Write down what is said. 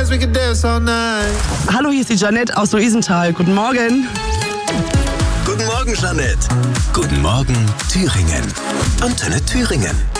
dance, we could dance all night. Hallo, hier ist die Janette aus Luisenthal. Guten Morgen. Guten Morgen, Janette. Guten Morgen, Thüringen. Antenne Thüringen.